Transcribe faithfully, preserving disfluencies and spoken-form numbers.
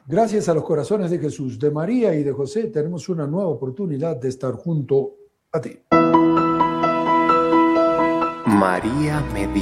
Gracias a los corazones de Jesús, de María y de José, tenemos una nueva oportunidad de estar junto a ti. María me dijo.